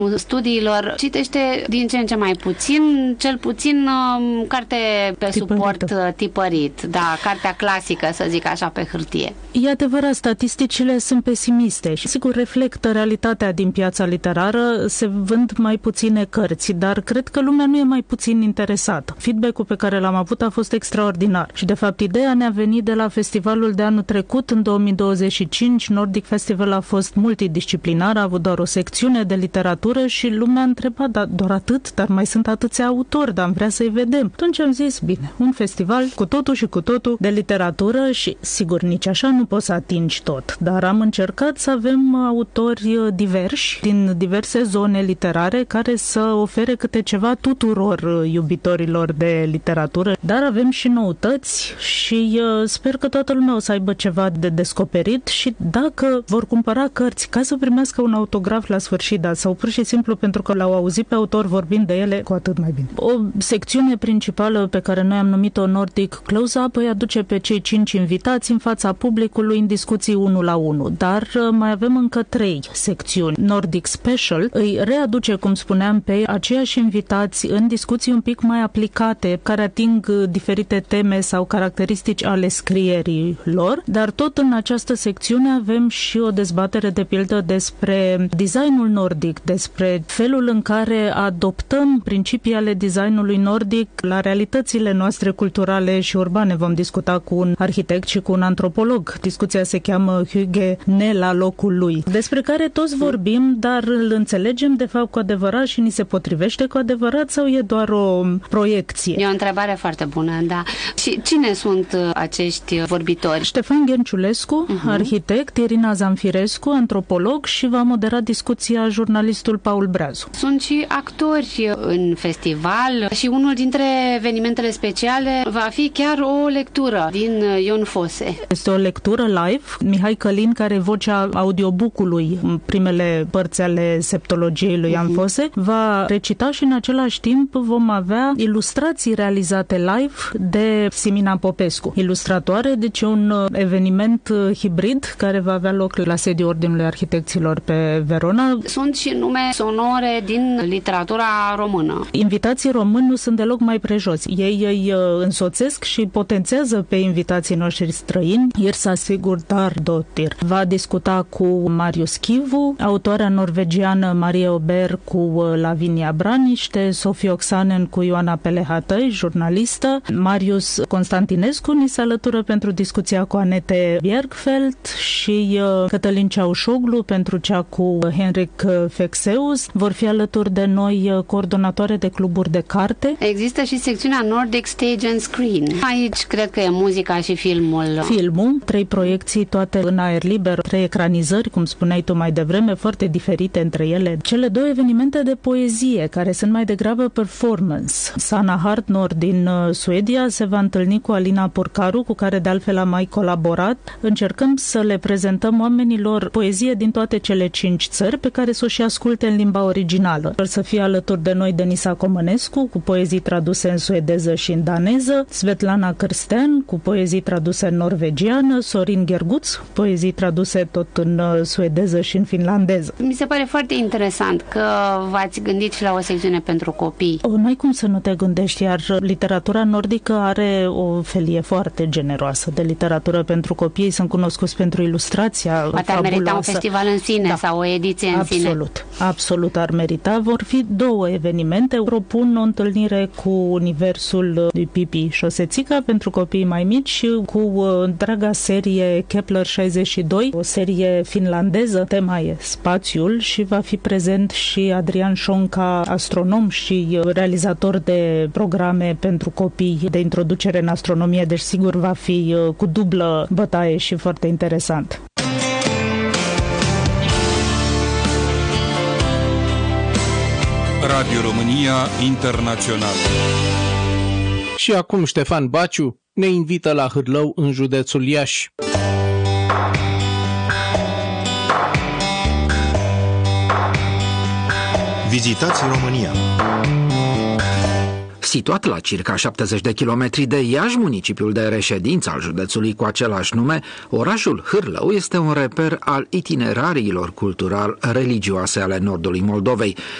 studiilor citește din ce în ce mai puțin, cel puțin carte pe suport tipărit, da, cartea clasică, să zic așa, pe hârtie. E adevărat, statisticile sunt pesimiste și sigur reflectă realitatea din piața literară, se vând mai puține cărți, dar cred că lumea nu e mai puțin interesată. Feedback-ul pe care l-am avut a fost extraordinar și de fapt ideea ne-a venit de la festivalul de anul trecut, în 2025. Nordic Festival a fost multidisciplinar, a avut doar o secțiune de literatură și lumea a întrebat, dar doar atât? Dar mai sunt atâția autori, dar am vrea să-i vedem. Atunci am zis, bine, un festival cu totul și cu totul de literatură și sigur nici așa nu poți să atingi tot, dar am încercat să avem autori diversi din diverse zone literare care să ofere câte ceva tuturor iubitorilor de literatură, dar avem și noutăți și sper că toată lumea o să aibă ceva de descoperit și dacă vor cumpăra cărți ca să primească un autograf la sfârșit, da, sau pur și simplu pentru că l-au auzit pe autor vorbind de ele, cu atât mai bine. O secțiune principală pe care noi am numit-o Nordic Close-Up îi aduce pe cei 5 invitați în fața publicului în discuții 1 la 1, dar mai avem încă 3 secțiuni. Nordic Special îi readuce, cum spuneam, pe aceiași invitați în discuții un pic mai aplicate, care ating diferite teme sau caracteristici ale scrierii lor, dar tot în această secțiune avem și o dezbatere de pildă despre designul nordic, despre felul în care adoptăm principii ale designului nordic la realitățile noastre culturale și urbane. Vom discuta cu un arhitect și cu un antropolog. Discuția se cheamă Hygge ne la locul lui, despre care toți vorbim, dar îl înțelegem de fapt cu adevărat și ni se potrivește cu adevărat sau e doar o proiecție? E o întrebare foarte bună, da. Și cine sunt acești vorbitori? Ștefan Ghenciulescu, arhitect, Irina Zamfirescu, antropolog și va modera discuția jurnalistul Paul Breazu. Sunt și actori în festival și unul dintre evenimentele speciale va fi chiar o lectură din Ion Fosse. Este o lectură live. Mihai Călin, care e vocea audiobook-ului în primele părți ale septologiei lui Ion Fosse, va recita și în același timp vom avea ilustrații realizate live de Simina Popescu, ilustratoare, deci un eveniment hibrid care va avea loc la sediul Ordinului Arhitecților pe Verona. Sunt și nume sonore din literatura română. Invitații români nu sunt deloc mai prejos. Ei îi însoțesc și potențezu pe invitații noștri străini. Irsa Sigurdardóttir va discuta cu Marius Kivu, autoarea norvegiană Marie Ober cu Lavinia Braniște, Sofie Oksanen cu Ioana Pelehatăi, jurnalistă, Marius Constantinescu ni se alătură pentru discuția cu Anete Bjergfeld și Cătălin Ceaușoglu pentru cea cu Henrik Fexeus. Vor fi alături de noi coordonatoare de cluburi de carte. Există și secțiunea Nordic Stage and Screen. Aici cred că e muzica și filmul. Filmul, 3 proiecții, toate în aer liber, 3 ecranizări, cum spuneai tu mai devreme, foarte diferite între ele. Cele 2 evenimente de poezie, care sunt mai degrabă performance. Sanna Hartnor din Suedia se va întâlni cu Alina Porcaru, cu care de altfel am mai colaborat. Încercăm să le prezentăm oamenilor poezie din toate cele 5 țări pe care să o și asculte în limba originală. Or să fie alături de noi Denisa Comănescu cu poezii traduse în suedeză și în daneză, Svetlana Cârstean cu poezii traduse în norvegiană, Sorin Gherguț, poezii traduse tot în suedeză și în finlandeză. Mi se pare foarte interesant că v-ați gândit și la o secțiune pentru copii. N-ai cum să nu te gândești, iar literatura nordică are o felie foarte generoasă de literatură pentru copii. Sunt cunoscuți pentru ilustrația poate fabuloasă. Ar merita un festival în sine sau o ediție în sine. Absolut ar merita. Vor fi 2 evenimente. Propun o întâlnire cu universul lui Pipi Șosețica pentru copii mai mici și cu întreaga serie Kepler 62, o serie finlandeză. Tema e spațiul și va fi prezent și Adrian Șonca, astronom și realizator de programe pentru copii de introducere în astronomie, deci sigur va fi cu dublă bătaie și foarte interesant. Radio România Internațional. Și acum Ștefan Baciu ne invită la Hârlău, în județul Iași. Vizitați România. Situat la circa 70 de kilometri de Iași, municipiul de reședință al județului cu același nume, orașul Hârlău este un reper al itinerariilor cultural-religioase ale nordului Moldovei.